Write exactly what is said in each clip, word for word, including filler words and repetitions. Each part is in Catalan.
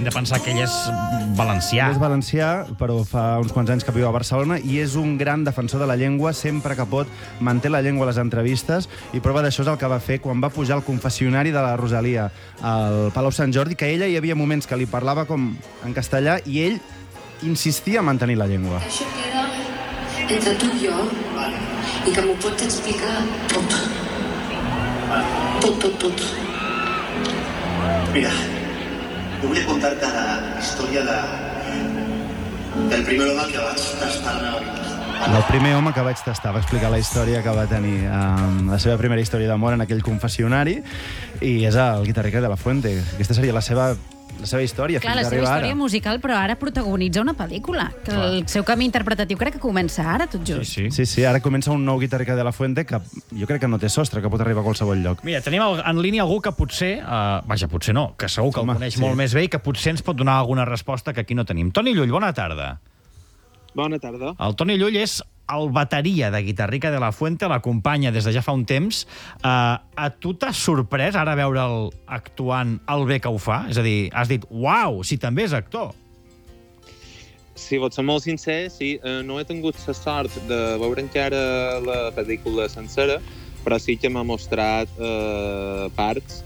hem de pensar que ell és valencià. Ell és valencià, però fa uns quants anys que viu a Barcelona i és un gran defensor de la llengua. Sempre que pot manté la llengua a les entrevistes i prova d'això és el que va fer quan va pujar al confessionari de la Rosalia al Palau Sant Jordi, que ella hi havia moments que li parlava com en castellà i ell insistia a mantenir la llengua. Això queda entre tu i jo i que m'ho pots explicar tot. Tot, tot, tot. Mira, yo voy a contarte la historia de, del primer home que vaig tastar en la vida. El primer home que vaig tastar va explicar la història que va tenir, um, la seva primera història d'amor en aquell confessionari, i és el Guitarrica de la Fuente. Aquesta seria la seva, la seva història. Clar, la seva història ara. musical, però ara protagonitza una pel·lícula. Que Clar. el seu camí interpretatiu crec que comença ara, tot just. Sí, sí. Sí, sí, ara comença un nou Guitarrica de la Fuente que jo crec que no té sostre, que pot arribar a qualsevol lloc. Mira, tenim en línia algú que potser... Uh, vaja, potser no, que segur que Home, el coneix sí. molt més bé i que potser ens pot donar alguna resposta que aquí no tenim. Toni Llull, bona tarda. Bona tarda. El Toni Llull és el bateria de Guitarrica de la Fuente, l'acompanya des de ja fa un temps. Uh, a tu t'has sorprès ara veure'l actuant el bé que ho fa? És a dir, has dit, uau, si també és actor. Si vols ser molt sincer, sí, uh, no he tingut la sort de veure encara la pel·lícula sencera, però sí que m'ha mostrat uh, parts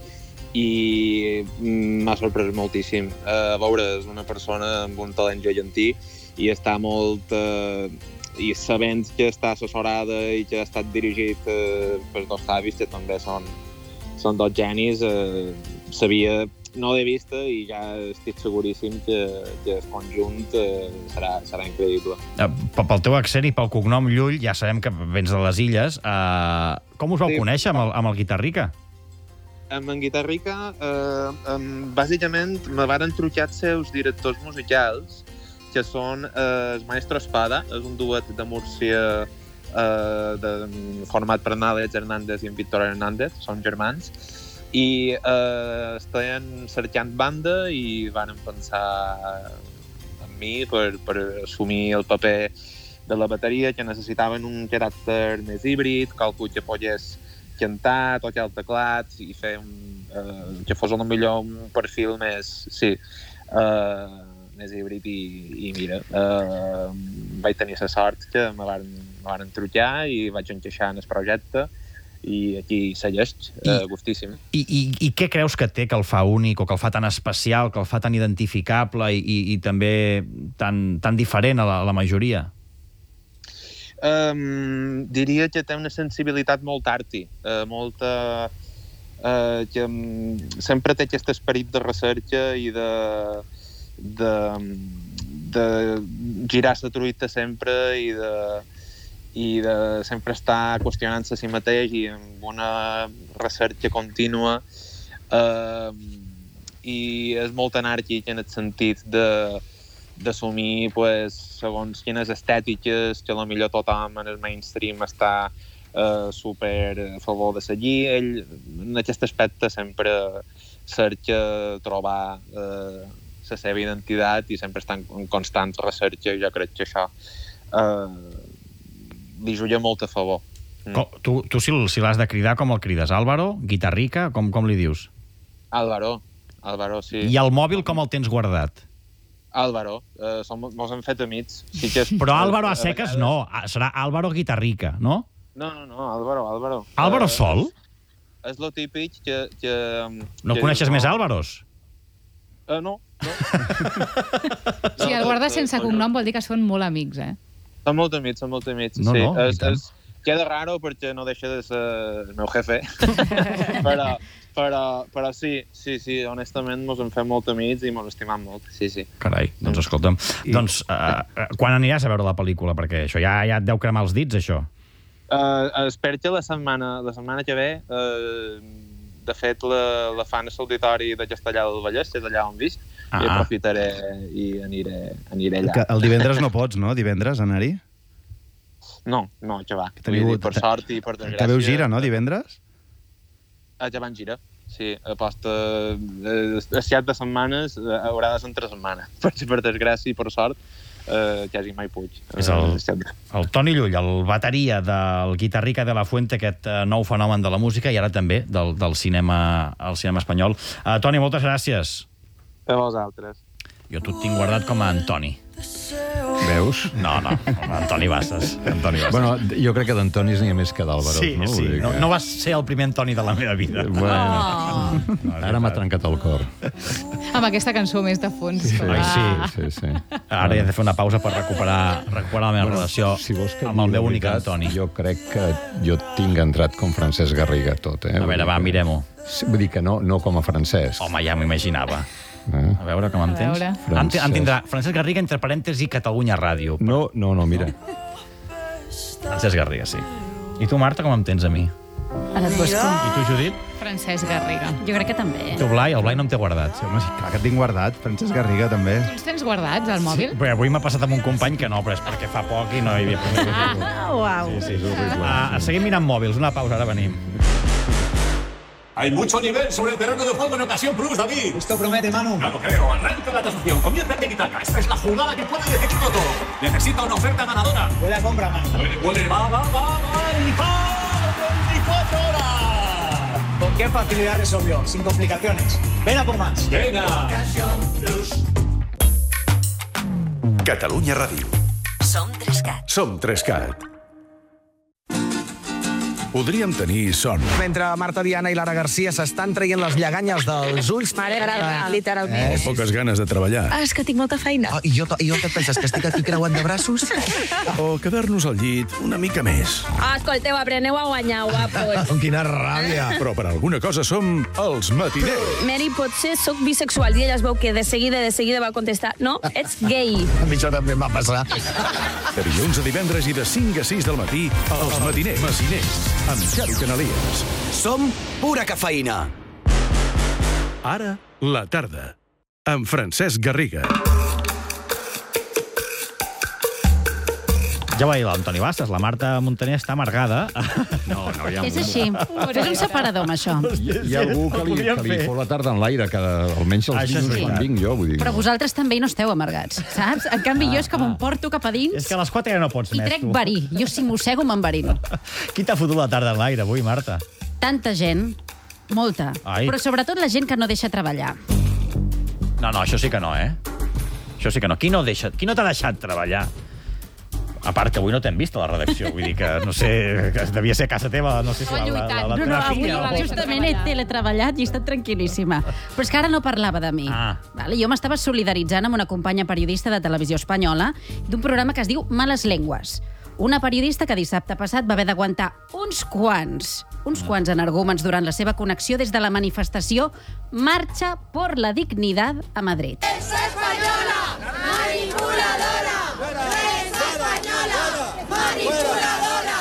i m'ha sorprès moltíssim. Uh, veure, és una persona amb un talent gegantí i està molt... Uh, i sabent que està assessorada i que ha estat dirigit eh, per dos savis, que també són, són dos genis, eh, sabia, no l'he vista i ja estic seguríssim que, que el conjunt eh, serà, serà increïble. Uh, pel teu accent i pel cognom Llull, ja sabem que vens de les Illes. Uh, com us vau sí. conèixer amb el, amb el Guitarrica? Amb en Guitarrica, eh, um, bàsicament, me van trucar els seus directors musicals, que són eh, el Maestro Espada, és un duet de Múrcia eh, de, format per Àlex Hernández i en Víctor Hernández, són germans, i eh, estaven cercant banda i van pensar en mi per, per assumir el paper de la bateria, que necessitaven un caràcter més híbrid, qualcú que pogués cantar, tocar el teclat i fer un, eh, que fos potser un perfil més... Sí, eh, més híbrid i, i mira, uh, vaig tenir la sort que me van, me van trucar i vaig encaixar en el projecte i aquí segueix, uh, gustíssim. I, i, I què creus que té que el fa únic o que el fa tan especial, que el fa tan identificable i, i, i també tan, tan diferent a la, a la majoria? Um, diria que té una sensibilitat molt arty, uh, molta... Uh, que um, sempre té aquest esperit de recerca i de... de, de girar la truita sempre i de, i de sempre estar qüestionant-se a si mateix i amb una recerca contínua eh, i és molt anàrquic en el sentit de d'assumir pues, segons quines estètiques que potser tothom en el mainstream està eh, super a favor de seguir. Ell en aquest aspecte sempre cerca trobar eh, la seva identitat i sempre està en constant recerca i jo crec que això eh, li juga molt a favor. Mm. Com, tu tu si, si l'has de cridar, com el crides? Álvaro? Guitarrica? Com, com li dius? Álvaro. Álvaro, sí. I el mòbil com el tens guardat? Álvaro. Eh, som, mos hem fet amics. Sí que és, Però Álvaro a seques no. Serà Álvaro Guitarrica, no? No, no, no. Álvaro, Álvaro. Álvaro eh, sol? És, és lo típic que... que no que, coneixes no. més Álvaros? Uh, no, no. Si el guarda sense cognom vol dir que són molt amics, eh? Són molt amics, són molt amics. No, sí. no, es, es, queda raro perquè no deixa de ser el meu jefe. però, però, però sí, sí, sí, honestament mos hem fet molt amics i mos estimam molt, sí, sí. Carai, doncs escolta'm. I... Doncs, uh, quan aniràs a veure la pel·lícula? Perquè això ja, ja et deu cremar els dits, això. Uh, espero que la setmana, la setmana que ve... Uh, de fet, la, la fan a l'auditori de Castellar del Vallès, que és allà on visc, ah. i aprofitaré i aniré, aniré allà. Que el divendres no pots, no? Divendres, anar-hi? No, no, que va. Que teniu... Per sort i per desgràcia... Que veu gira, no, divendres? Ah, ja van gira, sí. Aposta... Eh, set de setmanes haurà de ser entre setmanes. Per, per desgràcia i per sort, eh, quasi mai puig. És el, el Toni Llull, el bateria del Guitarrica de la Fuente, aquest nou fenomen de la música i ara també del, del cinema, el cinema espanyol. Uh, Toni, moltes gràcies. A vosaltres. Jo t'ho tinc guardat com a Antoni. Veus? No, no, Antoni Bassas. Antoni Bassas. Bueno, jo crec que d'Antonis n'hi ha més que d'Àlvaros, sí, no? Sí, que... no, no vas ser el primer Antoni de la meva vida. Bueno, Oh. ara m'ha trencat el cor. Amb aquesta cançó més de fons. Sí, Ai, sí. sí, sí. Ara he de fer una pausa per recuperar, recuperar la meva Bueno, relació si vols que amb el digui meu la únic veritat, Antoni. Jo crec que jo tinc entrat com Francesc Garriga tot, eh? A veure, va, mirem-ho. Sí, vull dir que no, no com a Francesc. Home, ja m'ho imaginava. Eh? A veure com em tens. veure. Em, em tindrà Francesc Garriga, entre parèntesi, Catalunya Ràdio. No, no, no, mira. Francesc Garriga, sí. I tu, Marta, com em tens a mi? Ara et busco. I tu, Judit? Francesc Garriga. Jo crec que també. Tu, Blai? El Blai no em té guardat. Sí, home, sí, clar que tinc guardat. Francesc Garriga, també. Tu els tens guardats, al mòbil? Bé, avui m'ha passat amb un company que no, però és perquè fa poc i no hi havia pogut. Ah, uau. Sí, sí, és horrible. Ah, seguim mirant mòbils. Una pausa, ara venim. Hay mucho nivel sobre el terreno de juego en ocasión plus, David. Esto promete, Manu. No lo creo. Arranca la transacción. Comienza el tiki-taka. Esta es la jugada que puede decidirlo todo. Necesita una oferta ganadora. Huele a compra, Manu. Huele, huele, va, va, va, va. Y va. veinticuatro horas. ¿Con qué facilidad resolvió? Sin complicaciones. Ven a por más. Venga. Catalunya Ràdio. Som Trescat. Som Trescat. Podríem tenir son. Mentre Marta Diana i Lara Garcia s'estan traient les lleganyes dels ulls... M'agrada, literalment. O poques ganes de treballar. Ah, és que tinc molta feina. Oh, i, jo, I jo què et penses, que estic aquí creuant de braços? O quedar-nos al llit una mica més. Ah, escolteu, apreneu a guanyar, guapos. Quina ràbia. Però per alguna cosa som els matiners. Mary, potser sóc bisexual i ella es veu que de seguida, de seguida va contestar no, ets gay. A mi això també em va passar. De dilluns a divendres i de cinc a sis del matí, els matiners. Maciners, amb Xavi Canalies. Som pura cafeïna. Ara, la tarda, amb Francesc Garriga. Ja ho va dir l'Antoni Bassas, la Marta Montaner està amargada. No, no, hi ha... És així. Fes un separador amb això. Hi ha algú que li, que li fot la tarda en l'aire, cada, almenys els Això és dinos quan veritat. vinc jo. Vull dir, Però vosaltres també hi no esteu amargats, saps? En canvi, jo és que me'n porto cap a dins És que a les quatre ja no pots i més, trec tu. verí. Jo si mossego m'enverino. Qui t'ha fotut la tarda en l'aire avui, Marta? Tanta gent, molta. Ai. Però sobretot la gent que no deixa treballar. No, no, això sí que no, eh? Això sí que no. Qui no, deixa, qui no t'ha deixat treballar? A part que avui no t'hem vist a la redacció, vull dir que, no sé, que devia ser a casa teva, no sé si la, la, la, la No, no, teva avui filla o... justament he teletreballat i he estat tranquil·líssima. Però és que ara no parlava de mi. Ah. Vale? Jo m'estava solidaritzant amb una companya periodista de televisió espanyola d'un programa que es diu Males Lenguas. Una periodista que dissabte passat va haver d'aguantar uns quants, uns quants energúmens durant la seva connexió des de la manifestació Marcha por la Dignidad a Madrid. ¡Prensa española! ¡Manipuladora! ¡Prensa española! ¡Manipuladora!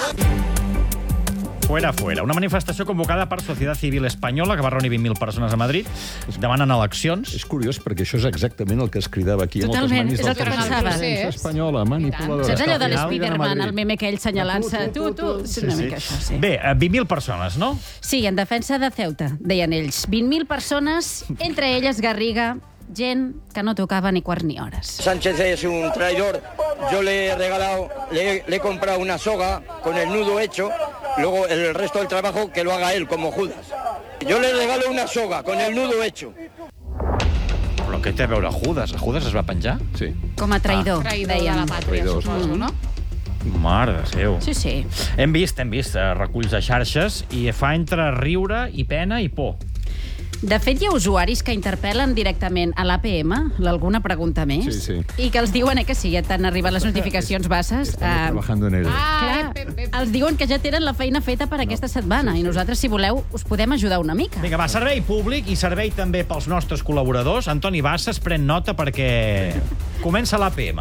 Fuera, fuera. Una manifestació convocada per Societat Civil Espanyola, que va reunir vint mil persones a Madrid, demanen eleccions. És curiós, perquè això és exactament el que es cridava aquí. Totalment, és el que pensava. Prensa espanyola, manipuladora. Saps allò de Al final l'Spiderman, vine a el meme aquell senyalant-se? Tu, tu, tu. Sí, Una sí. mica això, sí. Bé, eh, vint mil persones, no? Sí, en defensa de Ceuta, deien ells. vint mil persones, entre elles Garriga, gent que no tocava ni quarts ni hores. Sánchez es un traidor. Yo le he regalado, le, le he comprado una soga con el nudo hecho, luego el resto del trabajo que lo haga él, como Judas. Yo le regalo una soga con el nudo hecho. Però què té a veure Judas? Judas es va penjar? Sí. Com a traïdor, Ah. Traïdor deien. de la pàtria, Traïdor, suposo, no? Mare de Déu. Sí, sí. Hem vist, hem vist eh, reculls de xarxes i fa entre riure i pena i por. De fet, hi ha usuaris que interpel·len directament a l'A P M, l'Alguna Pregunta Més, Sí, sí. i que els diuen eh, que sí, ja t'han arribat les notificacions basses. Estamos trabajando en ello. Ah, Clar, els diuen que ja tenen la feina feta per aquesta setmana i nosaltres, si voleu, us podem ajudar una mica. Vinga, va, servei públic i servei també pels nostres col·laboradors. Antoni Bassas, pren nota perquè comença l'A P M.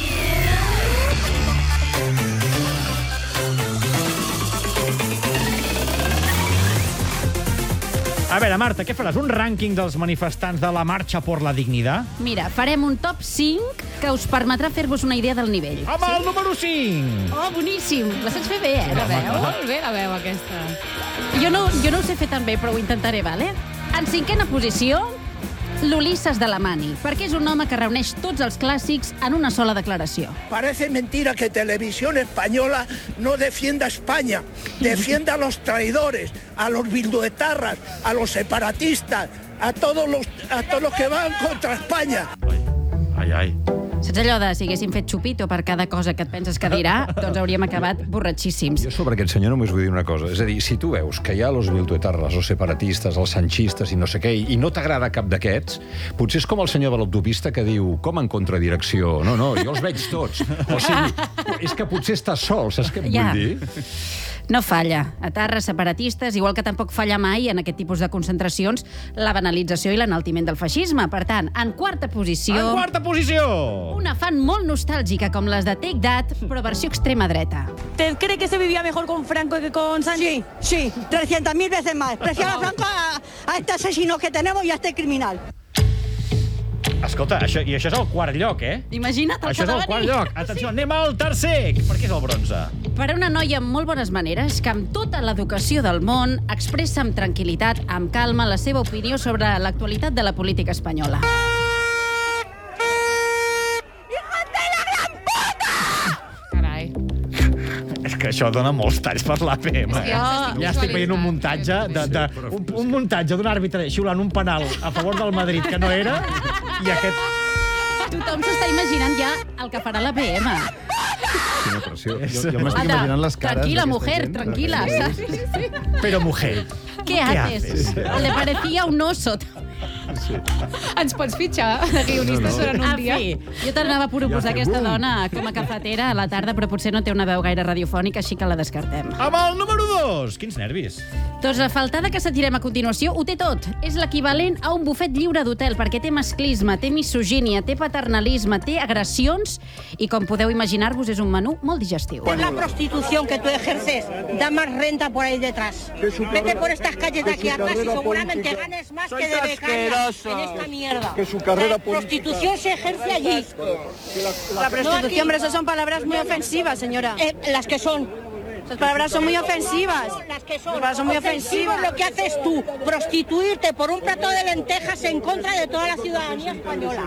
A veure, Marta, què faràs? Un rànquing dels manifestants de la Marxa por la Dignidad? Mira, farem un top cinc que us permetrà fer-vos una idea del nivell. Home, el número cinc! Oh, boníssim! La saps fer bé, eh, la veu? Molt bé la veu, aquesta. Jo no, jo no ho sé fer tan bé, però ho intentaré, vale? En cinquena posició, l'Ulisses de la Mani, perquè és un home que reuneix tots els clàssics en una sola declaració. Parece mentira que Televisión Española no defienda a España, defienda a los traidores, a los bilduetarras, a los separatistas, a todos los, a todos los que van contra España. Ai, ai. Saps allò de si haguéssim fet xupito per cada cosa que et penses que dirà, doncs hauríem acabat borratxíssims. Jo sobre aquest senyor només vull dir una cosa. És a dir, si tu veus que hi ha los bilduetarras, los separatistes, els sanchistes i no sé què, i no t'agrada cap d'aquests, potser és com el senyor de l'autopista que diu com en contradirecció. No, no, jo els veig tots. O sigui, és que potser estàs sol, saps què et Ja. vull dir? No falla. Etarres, separatistes, igual que tampoc falla mai en aquest tipus de concentracions la banalització i l'enaltiment del feixisme. Per tant, en quarta posició... En quarta posició! Una fan molt nostàlgica com les de Take That, però versió extrema dreta. ¿Usted cree que se vivía mejor con Franco que con Sánchez? Sí, trescientas mil veces más. Prefiero a Franco a, a este asesino que tenemos y a este criminal. Escolta, això, i això és el quart lloc, eh? Imagina't el Això és el quart lloc. Atenció, anem al tercer. Per què és el bronze? Per a una noia amb molt bones maneres, que amb tota l'educació del món expressa amb tranquil·litat, amb calma, la seva opinió sobre l'actualitat de la política espanyola. Carai. És que això dona molts talls per l'A P M. És que ja Eh? Ja estic veient un muntatge de, de, un, un muntatge d'un àrbitre xiulant un penal a favor del Madrid que no era, i aquest... Tothom s'està imaginant ja el que farà la P M. Quina pressió. Jo, jo m'estic imaginant les cares... Tranquila, d'aquesta mujer, gent. tranquila. ¿Sabes? Però, mujer, ¿Qué haces? Le parecía un oso. Sí. Ens pots fitxar de guionistes No, no. durant un En dia? fi, jo t'anava a proposar aquesta dona com a cafetera a la tarda, però potser no té una veu gaire radiofònica, així que la descartem. amb el número dos. Quins nervis. Doncs la faltada que sentirem a continuació ho té tot. És l'equivalent a un bufet lliure d'hotel, perquè té masclisme, té misogínia, té paternalisme, té agressions i, com podeu imaginar-vos, és un menú molt digestiu. Es la prostitución que tú ejerces, da más renta por ahí detrás. Vete por estas calles de aquí atrás y seguramente ganes más que de becaria en esta mierda. Que su carrera La prostitución se ejerce allí. La prostitución, hombre, eso son palabras muy ofensivas, señora. Eh, las que son. Esas palabras son muy ofensivas. Las que son. Las palabras son muy Ofensivo ofensivas. es lo que haces tú, prostituirte por un plato de lentejas en contra de toda la ciudadanía española.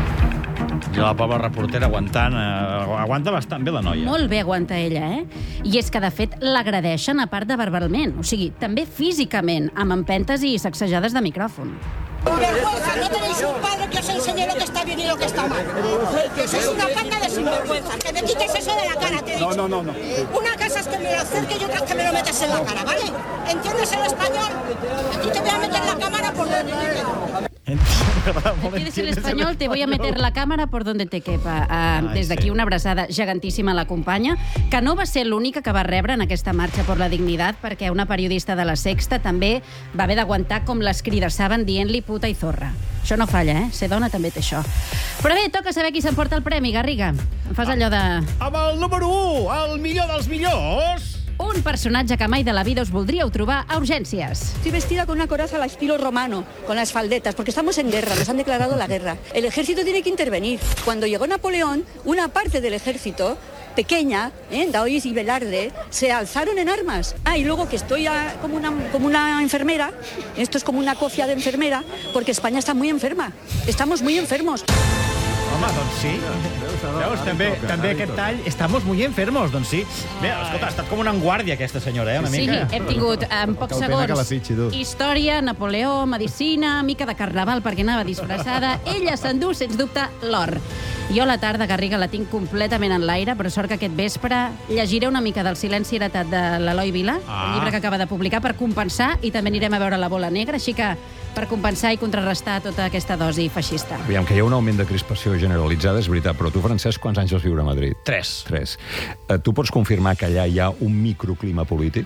I la pobra reportera aguantant, eh, aguanta bastant bé la noia. Molt bé aguanta ella, eh? I és que, de fet, l'agredeixen a part de verbalment, o sigui, també físicament, amb empentes i sacsejades de micròfon. Vergüenza, no tenéis un padre que os enseñe lo que está bien y lo que está mal. Que sois una panda de sinvergüenza. Que me quites eso de la cara, te he dicho. No, no, no. Una cosa es que me lo acerque y otra es que me lo metas en la cara, ¿vale? ¿Entiendes el español? A ti te voy a meter la cámara por donde te quede. ¿Entiendes el español? Te voy a meter la cámara por donde te quepa. Uh, des d'aquí una abraçada gegantíssima a la companya, que no va ser l'única que va rebre en aquesta marxa per la dignitat, perquè una periodista de La Sexta també va haver d'aguantar com les cridassaven dient-li puta i zorra. Això no falla, eh? Ser dona també té això. Però bé, toca saber qui s'emporta el premi, Garriga. Em fas allò de... Amb el número u, el millor dels millors... Un personatge que mai de la vida us voldríeu trobar a urgències. Estoy vestida con una coraza al estilo romano, con las faldetas, porque estamos en guerra, nos han declarado la guerra. El ejército tiene que intervenir. Cuando llegó Napoleón, una parte del ejército, pequeña, ¿eh? Daoiz y Velarde, se alzaron en armas. Ah, y luego que estoy a- como, una, como una enfermera, esto es como una cofia de enfermera, porque España está muy enferma. Estamos muy enfermos. Home, doncs sí. Veus, també, també aquest tall... Estamos muy enfermos, doncs sí. Bé, escolta, ha estat com una enguàrdia, aquesta senyora, eh, una Sí, mica. hem tingut en pocs Cal pena que la segons fitxi, tu. història, Napoleó, medicina, mica de carnaval perquè anava disfressada. Ella s'endú, sens dubte, l'or. Jo a la tarda, Garriga, la tinc completament en l'aire, però sort que aquest vespre llegiré una mica del Silenci heretat de l'Eloi Vila, Ah. el llibre que acaba de publicar, per compensar, i també anirem a veure La bola negra, així que per compensar i contrarrestar tota aquesta dosi feixista. Aviam, que hi ha un augment de crispació generalitzada, és veritat, però tu, Francesc, quants anys vas viure a Madrid? Tres. Tres. Eh, tu pots confirmar que allà hi ha un microclima polític?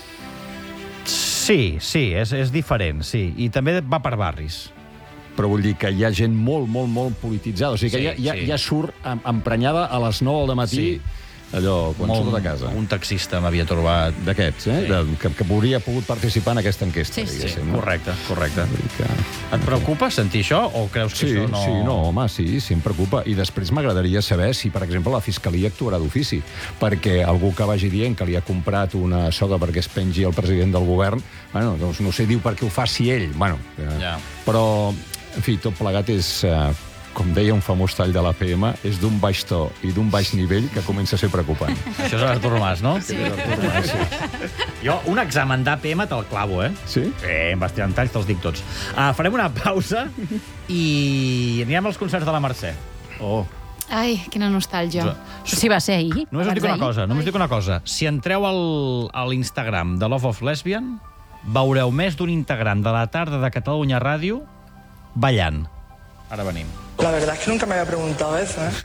Sí, sí, és, és diferent, sí. I també va per barris. Però vull dir que hi ha gent molt, molt, molt polititzada. O sigui que Sí, ja, ja, sí. ja surt em- emprenyada a les nou del matí, Sí. allò, quan Molt- surt de casa. Un taxista m'havia trobat... D'aquests, eh? Sí. De, que, que hauria pogut participar en aquesta enquesta, Sí, sí. diguéssim. no? Correcte, correcte. Vull dir que... Et preocupa sentir això o creus que Sí, això no... sí, no, home, sí, sí, em preocupa. I després m'agradaria saber si, per exemple, la Fiscalia actuarà d'ofici, perquè algú que vagi dient que li ha comprat una soga perquè es pengi el president del govern, bueno, doncs no sé, diu perquè ho faci ell. Bueno, eh, Ja. però, en fi, tot plegat és... Eh, com deia un famós tall de l'A P M, és d'un baix to i d'un baix nivell que comença a ser preocupant. Això és Artur Mas, no? Sí. Jo, un examen d'A P M te'l clavo, eh? Sí? Eh, em vas tirant talls, te'ls dic tots. Uh, farem una pausa i anirem als concerts de la Mercè. Oh. Ai, quina nostàlgia. Això sí va ser ahir. Només us dic una cosa, només us dic una cosa. Si entreu al, a l'Instagram de Love of Lesbian, veureu més d'un integrant de la tarda de Catalunya Ràdio ballant. Ara venim. La verdad es que nunca me había preguntado eso, ¿eh?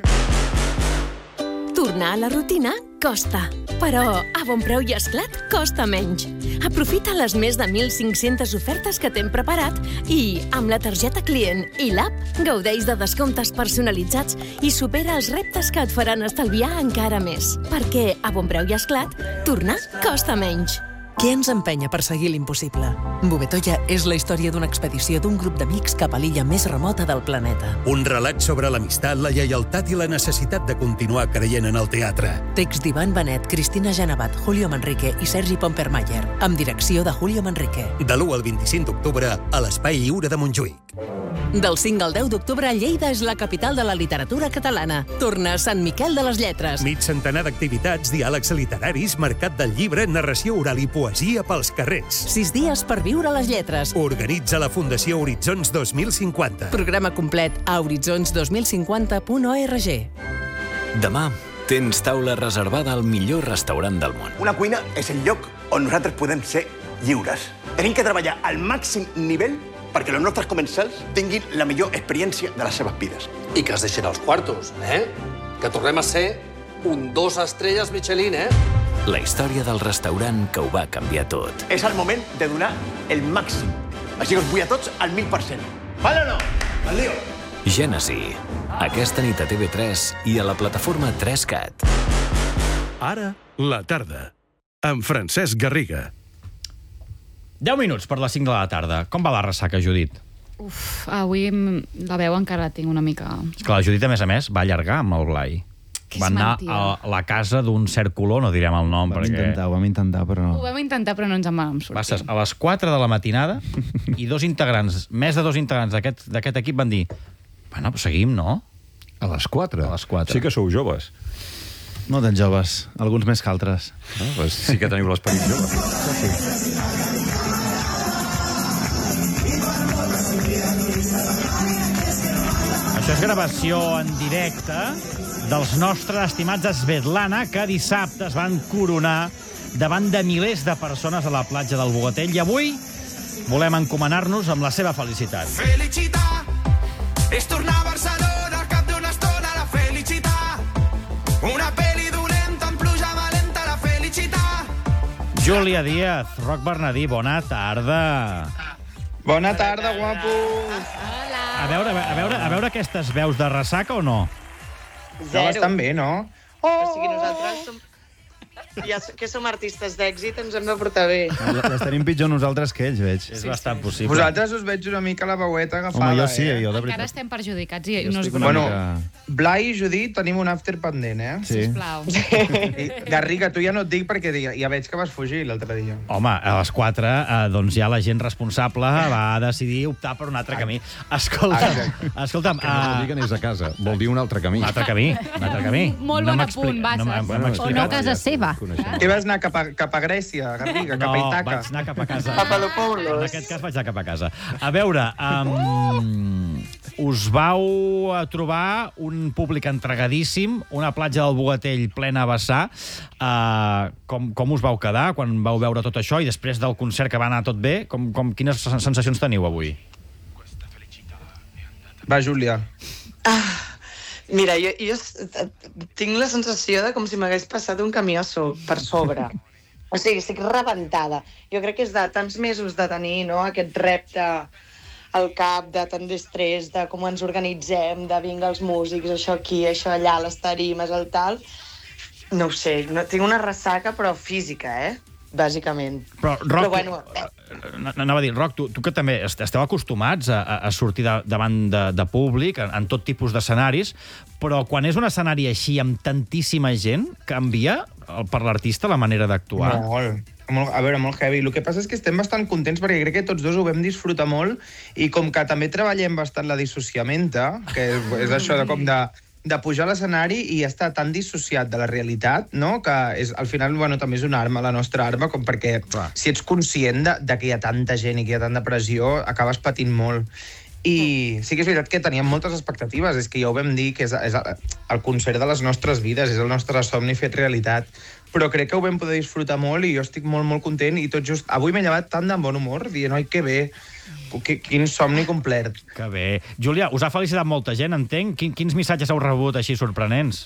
Tornar a la rutina costa, però a bon preu i esclat costa menys. Aprofita les més de mil cinc-centes ofertes que t'hem preparat i, amb la targeta client i l'app, gaudeix de descomptes personalitzats i supera els reptes que et faran estalviar encara més. Perquè, a bon preu i esclat, tornar costa menys. Què ens empenya per seguir l'impossible? Bovetolla és la història d'una expedició d'un grup d'amics cap a l'illa més remota del planeta. Un relat sobre l'amistat, la lleialtat i la necessitat de continuar creient en el teatre. Text d'Ivan Benet, Cristina Genevat, Julio Manrique i Sergi Pompermayer, amb direcció de Julio Manrique. De l'u al vint-i-cinc d'octubre a l'Espai Lliure de Montjuïc. Del cinc al deu d'octubre, Lleida és la capital de la literatura catalana. Torna a Sant Miquel de les Lletres. Mig centenar d'activitats, diàlegs literaris, mercat del llibre, narració oral i poesia pels carrers. Sis dies per viure les lletres. Organitza la Fundació Horitzons dos mil cinquanta. Programa complet a horitzons dos mil cinquanta punt org. Demà tens taula reservada al millor restaurant del món. Una cuina és el lloc on nosaltres podem ser lliures. Tenim que treballar al màxim nivell perquè els nostres comensals tinguin la millor experiència de les seves vides. I que es deixin els quartos, eh? Que tornem a ser un dos estrelles Michelin, eh? La història del restaurant que ho va canviar tot. És el moment de donar el màxim. Així que us vull a tots al mil per cent. Vale o no? Al lío. Gènesi. Aquesta nit a T V tres i a la plataforma tres cat. Ara, la tarda. Amb Francesc Garriga. deu minuts per les cinc de la tarda. Com va la ressaca, Judit? Uf, avui la veu encara la tinc una mica... És que la Judit, a més a més, va allargar amb el Blai. Que va és anar mentida. a la casa d'un cert color, no direm el nom, Vam perquè... intentar, ho vam intentar, però no. Ho vam intentar, però no ens en vam sortir. Va ser a les quatre de la matinada i dos integrants, més de dos integrants d'aquest d'aquest equip van dir bueno, pues seguim, no? A les quatre? A les quatre. Sí que sou joves. No tan joves, alguns més que altres. No, pues sí que teniu l'esperit jove. Sí. Això és gravació en directe dels nostres estimats Svetlana, que dissabte es van coronar davant de milers de persones a la platja del Bogatell, i avui volem encomanar-nos amb la seva felicitat. Felicitat és tornar a Barcelona al cap d'una estona. La felicitat, una pel·li dolenta amb pluja valenta. La felicitat. Júlia Díaz, Roc Bernadí, bona tarda. Bona tarda, guapos. A veure, a veure, a veure aquestes veus de ressaca o no? Ja bastant bé, no? Oh! O sigui, nosaltres som... Ja que som artistes d'èxit, ens hem de portar bé. Les tenim pitjor nosaltres que ells, veig. És bastant possible. Vosaltres us veig una mica la veueta agafada, Home, jo sí, eh? jo de Encara veritat. estem perjudicats i no es Bueno, mica- Blai i Judit, tenim un after pendent, eh? Sí. Sisplau. I, Garriga, tu ja no et dic perquè ja, ja veig que vas fugir l'altre dia. Home, a les quatre, eh, doncs ja la gent responsable va decidir optar per un altre camí. Escolta'm, escolta'm... Que no vol dir que anés a casa, vol dir un altre camí. Un altre camí, un altre camí. Molt No bon m'explica- apunt, Bassas. no m'ha- O m'ha no explicat. a casa seva. Què vas anar cap a, cap a Grècia, Garriga, cap a No, Itaca? vaig anar cap a casa. Papadopoulos. En aquest cas vaig anar cap a casa. A veure, um, us vau a trobar un públic entregadíssim, una platja del Bogatell plena a vessar. Uh, com, com us vau quedar quan vau veure tot això i després del concert que va anar tot bé? Com, com, quines sensacions teniu avui? Va, Júlia. Mira, jo, jo s- tinc la sensació de com si m'hagués passat un camió so per sobre. O sigui, estic rebentada. Jo crec que és de tants mesos de tenir, no?, aquest repte al cap, de tant d'estrès, de com ens organitzem, de vinga els músics, això aquí, això allà, les tarimes, el tal. No ho sé, no, tinc una ressaca, però física, eh? Bàsicament. Però, Roc, Però bueno, tu, anava a dir, Roc, tu, tu que també est- esteu acostumats a, a- a sortir de, davant de, de públic, en, en tot tipus d'escenaris, però quan és un escenari així amb tantíssima gent, canvia el- per l'artista la manera d'actuar? Molt. Molt, a veure, molt heavy. El que passa és que estem bastant contents perquè crec que tots dos ho vam disfrutar molt i com que també treballem bastant la dissociamenta, que és això de com de, de pujar a l'escenari i estar tan dissociat de la realitat, no?, que és, al final bueno, també és una arma, la nostra arma, com perquè si ets conscient de, de que hi ha tanta gent i que hi ha tanta pressió, acabes patint molt. I sí que és veritat que teníem moltes expectatives, és que ja ho vam dir, que és, és el concert de les nostres vides, és el nostre somni fet realitat, però crec que ho vam poder disfrutar molt i jo estic molt, molt content i tot just... Avui m'he llevat tant de bon humor, dient, oi, que bé, quin somni complet. Que bé. Júlia, us ha felicitat molta gent, entenc? Quin, quins missatges heu rebut així sorprenents?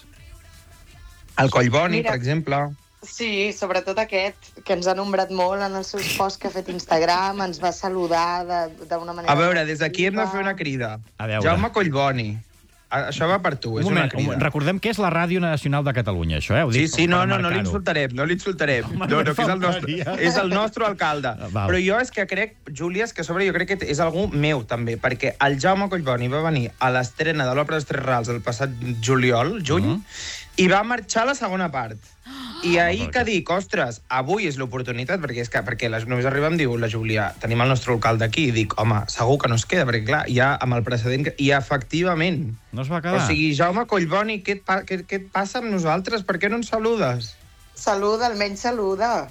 El Collboni, Mira. per exemple. Sí, sobretot aquest, que ens ha nombrat molt en els seus posts que ha fet Instagram, ens va saludar d'una manera... A veure, des d'aquí hem de fer una crida. A veure. Jaume Collboni. Això va per tu, és un moment, una crida. Un, recordem que és la Ràdio Nacional de Catalunya, això, eh? Ho Sí, dic sí, no, per no, no marcar-ho. l'insultarem, no l'insultarem. Home, No, no, no que és el nostre, faltaria. és el nostre alcalde. Val. Però jo és que crec, Júlia, és que a sobre jo crec que és algú meu, també, perquè el Jaume Collboni va venir a l'estrena de l'Òpera dels Tres Rals el passat juliol, juny, Mhm. i va marxar a la segona part. I ahir que dic, ostres, avui és l'oportunitat, perquè és que perquè la, només arriba em diu la Júlia, tenim el nostre alcalde aquí, i dic, home, segur que no es queda, perquè clar, ja amb el precedent... que- I efectivament... No es va quedar. O sigui, Jaume Collboni, què et, pa què, què et passa amb nosaltres? Per què no ens saludes? Saluda, almenys saluda.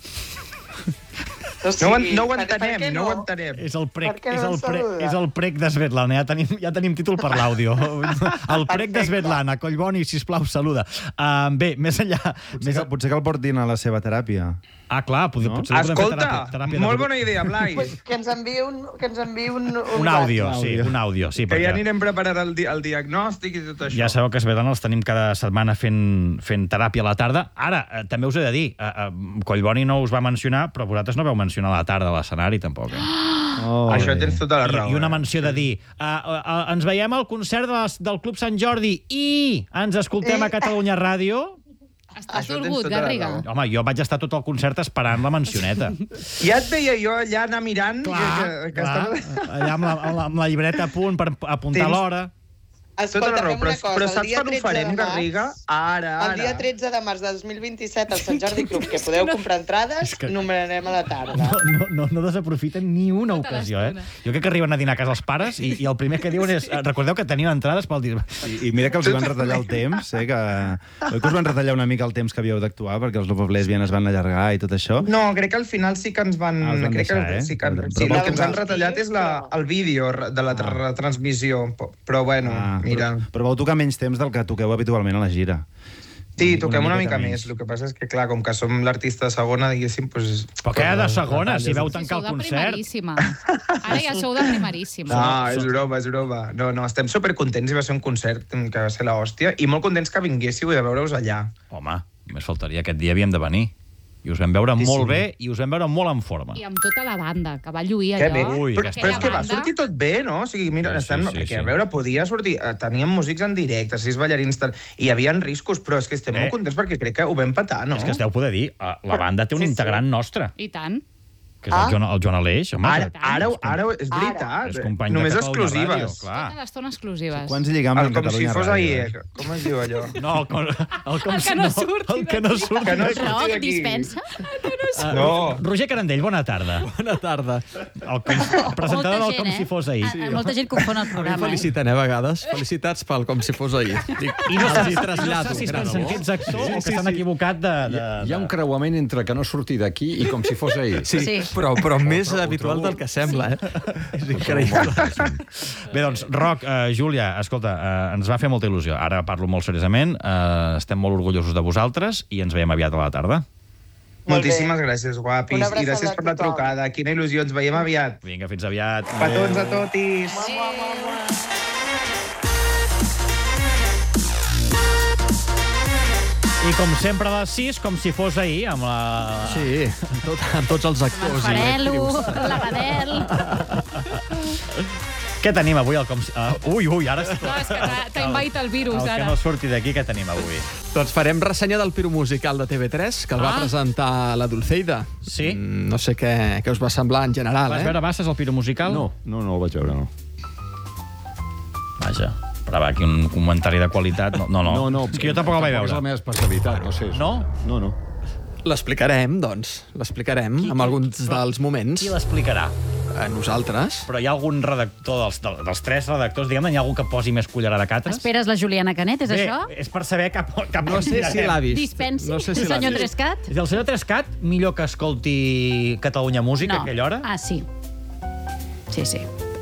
O No, ho en- sigui, no ho per- per entenem, què no ho entenem. És el prec, Per què és no el ens prec, saluda? és el prec de Svetlana. Ja tenim, ja tenim títol per l'àudio. El prec de Svetlana. Collboni, sisplau, saluda. Uh, bé, més enllà... Potser, Més que, potser que el portin a la seva teràpia. Ah, clar, potser, No? potser podem fer Escolta, teràpia, teràpia de molt grup. bona idea, Blai. Pues que ens enviï un, que ens enviï un, un, Un àudio, Un sí, àudio. un àudio. Sí, Que ja perquè anirem preparant el, di el diagnòstic i tot això. ja sabeu que a Svetlana els tenim cada setmana fent, fent teràpia a la tarda. Ara, eh, també us he de dir, eh, eh, Collboni no us va mencionar, però vosaltres no veu mencionar a la tarda a l'escenari, tampoc. Eh? Oh, Això tens tota la raó. I, I una eh? menció de dir uh, uh, uh, ens veiem al concert de les, del Club Sant Jordi i ens escoltem a Catalunya Ràdio. Estàs Això tens dolgut, tota la Garriga. raó. Home, jo vaig estar tot el concert esperant la mencioneta. Ja et veia jo allà anar mirant... Clar, que, que, que clar, estava... allà amb la, amb, la, amb la llibreta a punt per apuntar Tens- l'hora. Tota la raó, fem però, una cosa, però el saps dia quan ho tretze farem, de març- Garriga? Ara, ara. El dia tretze de març de dos mil vint-i-set al Sant Jordi Club, que podeu comprar entrades, És que- numerarem a la tarda. No, no, no, no desaprofiten ni una ocasió, eh? Jo crec que arriben a dinar a casa els pares i, i el primer que diuen és eh, recordeu que teniu entrades pel dia... I, I mira que els van retallar el temps, eh, que... Oi que us van retallar una mica el temps que havíeu d'actuar, perquè els Lopez Lesbian es van allargar i tot això? No, crec que al final sí que ens van... Ah, els van crec deixar, que, eh? sí que, Però- sí, però el que ens han vols- retallat és la, el vídeo de la Ah. retransmissió. Però bueno, Ah, mira... Però, però vau tocar menys temps del que toqueu habitualment a la gira. Sí, toquem una mica miqueta més. El que passa és que, clar, com que som l'artista de segona, diguéssim... Pues, Però què de segona, si veu Si tancar sou el de concert? primeríssima. Ara ja sou de primeríssima. No, és broma, és broma. No, no, estem supercontents i va ser un concert que va ser l'hòstia i molt contents que vinguéssiu i de veure-us allà. Home, només faltaria, aquest dia havíem de venir. I us vam veure Sí, molt sí. bé i us vam veure molt en forma. I amb tota la banda, que va lluir Que allò. bé. Ui, però, aquesta però és que va banda- sortir tot bé, no? O sigui, mira, Sí, sí, estan, sí, perquè, sí. a veure, podia sortir... eh, Teníem músics en directe, sis ballarins... tal, I hi havia riscos, però és que estem Eh. molt contents perquè crec que ho vam petar, no? És que esteu poder dir, eh, la banda té un Sí, sí. integrant nostre, I tant. que és el Ah. Joan, el Joan Aleix. Home, Ara, que- ara, és com- ara, és veritat. És company Només de Catalunya exclusives. Ràdio, clar. Tota l'estona exclusives. Quants lligams El, en com si Catalunya fos Ràdio? ahir. eh? Com es diu allò? No, el, com- el, com El si que no surti El que no d'aquí. surti Que no d'aquí. surti No, d'aquí. dispensa. Uh, No. Roger Carandell, bona tarda. Bona tarda. El, com, el presentador del Molta gent, Com eh? si fos ahir. Ah, ah, Molta gent confon el A mi em programa, eh? feliciten, eh, a vegades. Felicitats pel com si fos ahir. Dic, I no, els sé, hi no trasllado. sé si es de pensen debò. que ets actor Sí, o que sí, s'han sí. equivocat de... de, de... Hi ha un creuament entre que no surti d'aquí i com si fos ahir. Sí, Sí. però, però més trobo, ho habitual trobo. del que sembla, eh? És Ho trobo increïble. molt interessant. Bé, doncs, Roc, uh, Júlia, escolta, uh, ens va fer molta il·lusió. Ara parlo molt seriosament, uh, estem molt orgullosos de vosaltres i ens veiem aviat a la tarda. Molt bé. Moltíssimes gràcies, guapis. Una I abraçada gràcies a per la tothom. trucada. Quina il·lusió. Ens veiem aviat. Vinga, fins aviat. Petons a totis. I com sempre a les sis, com si fos ahir, amb la... Sí, amb, tot, amb tots els actors. i Farelo, actrius. la Badel... Què tenim avui al com si... Uh, ui, ui, ara... No, és que t'ha- t'ha invaït el virus, el ara. que no surti d'aquí, què tenim avui? Doncs farem ressenya del Piru Musical de T V tres, que el va Ah. presentar la Dulceida. Sí? Mm, No sé què, què us va semblar en general, Vas eh? veure Basses, el Piro Musical? No, no, no el vaig veure, no. Vaja, però va, aquí un comentari de qualitat... No, no, no. No, no, és que jo tampoc el vaig És veure. la meva especialitat, no sé. No? No, no. L'explicarem, doncs. L'explicarem Qui- amb qui- alguns dels moments. Qui l'explicarà? A nosaltres. Però hi ha algun redactor dels, dels tres redactors, diguem-ne, hi ha algú que posi més cullera de cates? Esperes la Juliana Canet, és Bé, això? és per saber cap, cap No sé si l'ha vist. Dispensi, No sé si el l'ha senyor vist. Trescat? És el senyor Trescat millor que escolti Catalunya Música No. a aquella hora? Ah, sí. Sí, sí.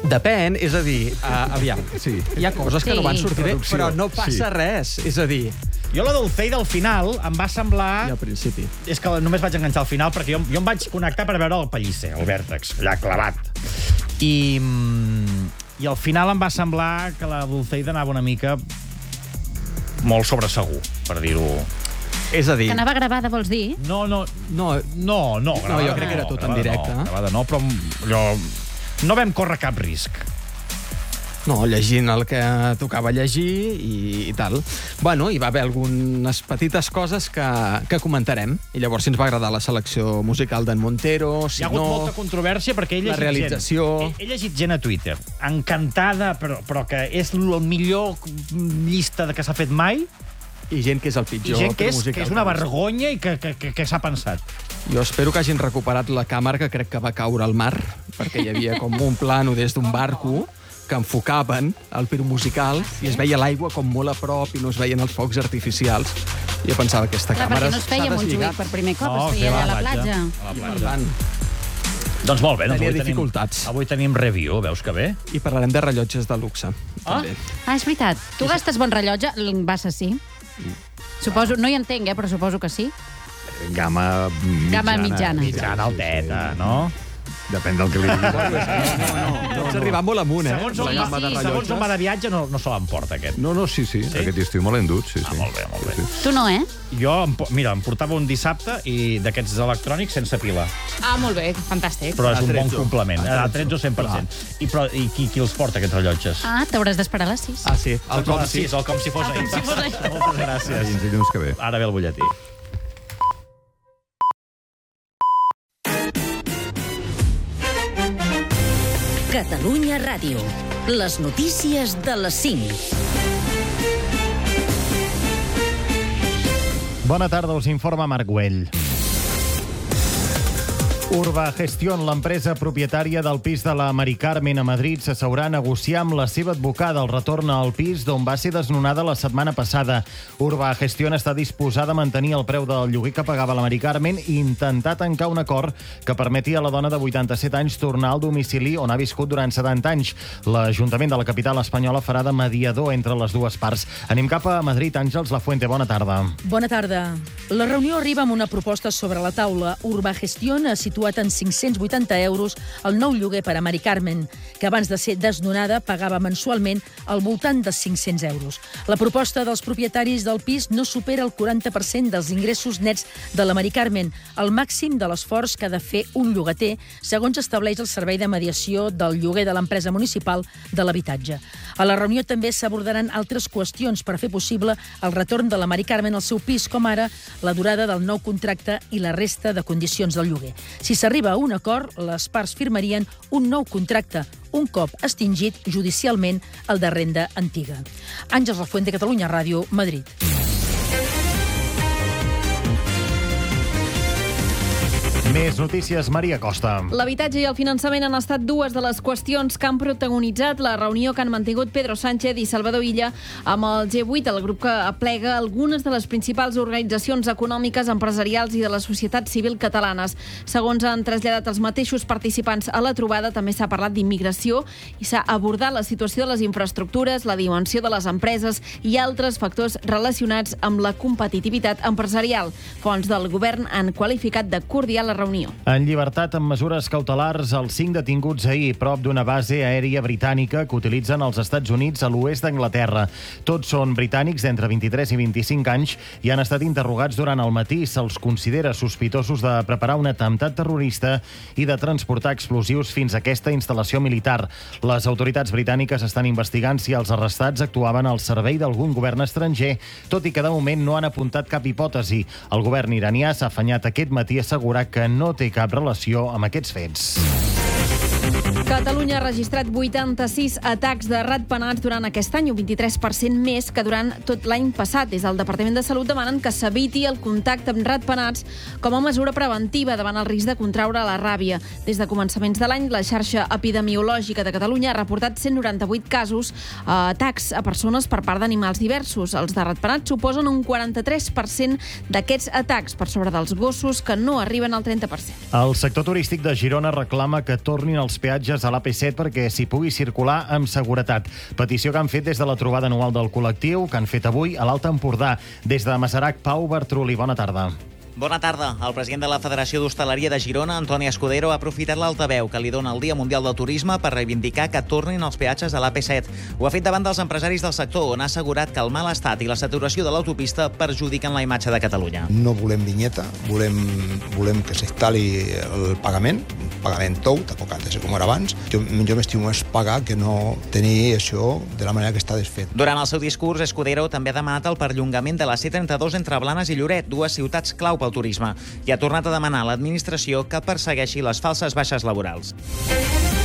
Depèn, és a dir, uh, aviam, sí. hi ha coses que Sí. no van sortir bé, Traducció. però no passa Sí. res. És a dir... Jo la Dulceida al final em va semblar... I al principi. És que només vaig enganxar al final perquè jo, jo em vaig connectar per veure el Pellicer, el vèrtex, allà clavat. I, mm, I al final em va semblar que la Dulceida anava una mica molt sobresegur, per dir-ho... És a dir... Que anava gravada, vols dir? No, no, no, no, no, no jo crec que era tot en directe. No, gravada no, però allò, no vam córrer cap risc. No, llegint el que tocava llegir i, i tal. Bueno, hi va haver algunes petites coses que, que comentarem. I llavors, si ens va agradar la selecció musical d'en Montero, si Hi ha hagut no... molta controvèrsia perquè he La llegit realització... gent. He, he llegit gent a Twitter, encantada, però, però que és la millor llista que s'ha fet mai. I gent que és el pitjor. I gent que és, musical que és una vergonya i que, que, que, que s'ha pensat. Jo espero que hagin recuperat la càmera que crec que va caure al mar, perquè hi havia com un plano des d'un barco que enfocaven el pir musical i es veia l'aigua com molt a prop i no es veien els focs artificials. Jo pensava que aquesta Clar, càmera perquè no es feia s'ha Montjuïc deslligat. per primer cop, No, es feia feia allà a la a la platja. platja. A la I, platja. per tant, Doncs molt bé, doncs Tenia avui dificultats. tenim, avui tenim review, veus que bé? I parlarem de rellotges de luxe. Ah? També. Ah, és veritat. Tu gastes bon rellotge? Vas a sí. Suposo, no hi entenc, eh, però suposo que sí. Gama mitjana. Gama mitjana. Mitjana, alteta, no? Depèn del que li digui. No, no, no. Pots arribar molt amunt, eh? Segons La on, gamma de sí, rellotges. segons on va de viatge no, no se l'emporta, aquest. No, no, sí, sí, sí. Aquest estiu me l'he endut, sí, sí. Ah, molt bé, molt bé. Sí, sí. Tu no, eh? Jo, em po- mira, em portava un dissabte i d'aquests electrònics sense pila. Ah, molt bé, fantàstic. Però és un bon Atrezzo. complement. A tretze cent per cent. I, però, i qui, qui els porta, aquests rellotges? Ah, t'hauràs d'esperar a les sis. Ah, sí. El com si, el com si fos ahir. si fos ahir. Moltes gràcies. Fins dilluns que ve. Ara ve el butlletí. Catalunya Ràdio. Les notícies de les cinc. Bona tarda, us informa Marc Güell. Urba Gestión, l'empresa propietària del pis de la Mari Carmen a Madrid, s'asseurà a negociar amb la seva advocada el retorn al pis d'on va ser desnonada la setmana passada. Urba Gestión està disposada a mantenir el preu del lloguer que pagava la Mari Carmen i intentar tancar un acord que permeti a la dona de vuitanta-set anys tornar al domicili on ha viscut durant setanta anys. L'Ajuntament de la capital espanyola farà de mediador entre les dues parts. Anem cap a Madrid. Àngels Lafuente, bona tarda. Bona tarda. La reunió arriba amb una proposta sobre la taula. Urba Gestión ha situat en cinc-cents vuitanta euros el nou lloguer per a Mari Carmen, que abans de ser desnonada pagava mensualment al voltant de cinc-cents euros. La proposta dels propietaris del pis no supera el quaranta per cent dels ingressos nets de la Mari Carmen, el màxim de l'esforç que ha de fer un llogater, segons estableix el Servei de Mediació del Lloguer de l'Empresa Municipal de l'Habitatge. A la reunió també s'abordaran altres qüestions per fer possible el retorn de la Mari Carmen al seu pis, com ara la durada del nou contracte i la resta de condicions del lloguer. Si s'arriba a un acord, les parts firmarien un nou contracte, un cop extingit judicialment el de renda antiga. Àngels Lafuente, Catalunya Ràdio, Madrid. Més notícies, Maria Costa. L'habitatge i el finançament han estat dues de les qüestions que han protagonitzat la reunió que han mantingut Pedro Sánchez i Salvador Illa amb el G vuit, el grup que aplega algunes de les principals organitzacions econòmiques, empresarials i de la societat civil catalanes. Segons han traslladat els mateixos participants a la trobada, també s'ha parlat d'immigració i s'ha abordat la situació de les infraestructures, la dimensió de les empreses i altres factors relacionats amb la competitivitat empresarial. Fonts del govern han qualificat de cordial la reunió. En llibertat amb mesures cautelars, els cinc detinguts ahir prop d'una base aèria britànica que utilitzen els Estats Units a l'oest d'Anglaterra. Tots són britànics d'entre vint-i-tres i vint-i-cinc anys i han estat interrogats durant el matí. Se'ls considera sospitosos de preparar un atemptat terrorista i de transportar explosius fins a aquesta instal·lació militar. Les autoritats britàniques estan investigant si els arrestats actuaven al servei d'algun govern estranger, tot i que de moment no han apuntat cap hipòtesi. El govern iranià s'ha afanyat aquest matí a assegurar que no té cap relació amb aquests fets. Catalunya ha registrat vuitanta-sis atacs de ratpenats durant aquest any, un vint-i-tres per cent més que durant tot l'any passat. Des del Departament de Salut demanen que s'eviti el contacte amb ratpenats com a mesura preventiva davant el risc de contraure la ràbia. Des de començaments de l'any, la xarxa epidemiològica de Catalunya ha reportat cent noranta-vuit casos a atacs a persones per part d'animals diversos. Els de ratpenats suposen un quaranta-tres per cent d'aquests atacs, per sobre dels gossos, que no arriben al trenta per cent. El sector turístic de Girona reclama que tornin els peatges vies a l'A P set perquè s'hi pugui circular amb seguretat. Petició que han fet des de la trobada anual del col·lectiu, que han fet avui a l'Alt Empordà. Des de Masarac, Pau Bartruli, bona tarda. Bona tarda. El president de la Federació d'Hostaleria de Girona, Antoni Escudero, ha aprofitat l'altaveu que li dona el Dia Mundial del Turisme per reivindicar que tornin els peatges a l'A P set. Ho ha fet davant dels empresaris del sector, on ha assegurat que el mal estat i la saturació de l'autopista perjudiquen la imatge de Catalunya. No volem vinyeta, volem, volem que s'instal·li el pagament, pagament tou, tampoc ha de ser com era abans. Jo, jo m'estimo més pagar que no tenir això de la manera que està desfet. Durant el seu discurs, Escudero també ha demanat el perllongament de la C trenta-dos entre Blanes i Lloret, dues ciutats clau pel turisme, i ha tornat a demanar a l'administració que persegueixi les falses baixes laborals.